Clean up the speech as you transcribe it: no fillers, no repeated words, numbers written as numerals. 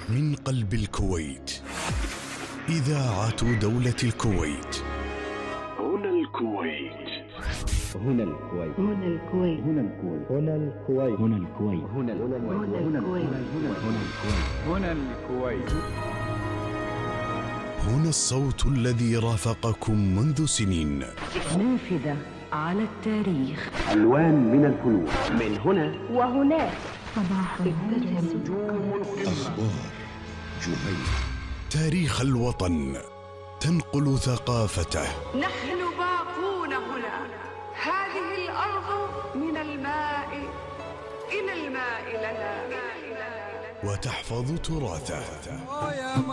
من قلب الكويت، إذاعة دولة الكويت. هنا الكويت. هنا الكويت. هنا الكويت. هنا الكويت. هنا الكويت. هنا الكويت. هنا الكويت. هنا الكويت. هنا الصوت الذي رافقكم منذ سنين. نافذة على التاريخ. ألوان من الفنون. من هنا وهناك. صباح ابتسم. أخبار جميل. تاريخ الوطن تنقل ثقافته. نحن باقون هنا. هذه الأرض من الماء إلى الماء لنا. وتحفظ تراثه.